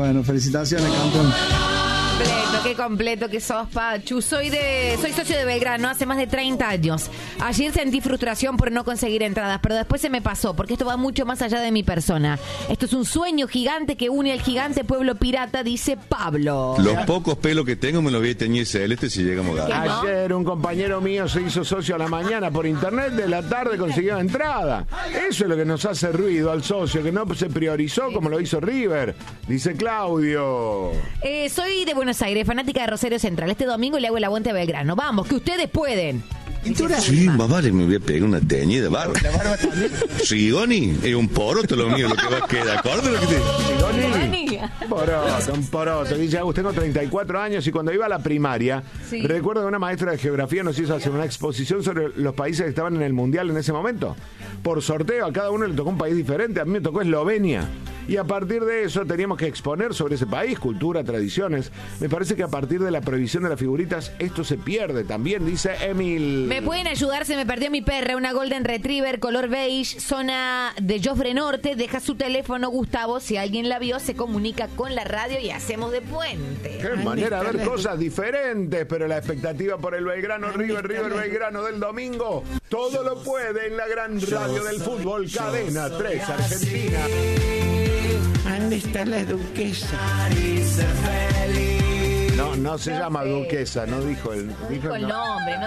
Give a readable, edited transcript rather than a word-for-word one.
Bueno, felicitaciones, campeón. Qué completo que sos, Pachu. Soy socio de Belgrano hace más de 30 años. Ayer sentí frustración por no conseguir entradas, pero después se me pasó, porque esto va mucho más allá de mi persona. Esto es un sueño gigante que une al gigante pueblo pirata, dice Pablo. Los pocos pelos que tengo me los voy a teñir celeste si llegamos a ganar. Ayer un compañero mío se hizo socio a la mañana por internet, de la tarde consiguió entrada. Eso es lo que nos hace ruido al socio, que no se priorizó como lo hizo River, dice Claudio. Soy de Buenos Aires, fanática de Rosario Central. Este domingo le hago el aguante a Belgrano. Vamos, que ustedes pueden. Sí, más vale me voy a pegar una teñida de barba. ¿La barba también? Rigoni, es un poroto lo mío, lo que va a quedar. ¿Acorde lo que te... Un poroto. Dice Agus, tengo 34 años y cuando iba a la primaria, recuerdo que una maestra de geografía nos hizo hacer una exposición sobre los países que estaban en el mundial en ese momento. Por sorteo, a cada uno le tocó un país diferente. A mí me tocó Eslovenia. Y a partir de eso teníamos que exponer sobre ese país, cultura, tradiciones. Me parece que a partir de la prohibición de las figuritas, esto se pierde también, dice Emil. ¿Me pueden ayudar? Se me perdió mi perra, una Golden Retriever, color beige, zona de Joffre Norte. Deja su teléfono, Gustavo. Si alguien la vio, se comunica con la radio y hacemos de puente. Qué manera de ver cosas diferentes, pero la expectativa por el Belgrano, River Belgrano del domingo, todo lo puede en la gran radio del fútbol, Cadena 3 Argentina. ¿Dónde está la duquesa? No se llama duquesa, no dijo el nombre.